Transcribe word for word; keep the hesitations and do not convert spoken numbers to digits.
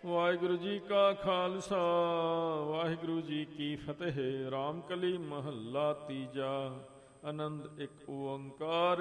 ਵਾਹਿਗੁਰੂ ਜੀ ਕਾ ਖਾਲਸਾ ਵਾਹਿਗੁਰੂ ਜੀ ਕੀ ਫਤਿਹ। ਰਾਮ ਕਲੀ ਮਹੱਲਾ ਤੀਜਾ। ਆਨੰਦ ਇੱਕ ਓੰਕਾਰ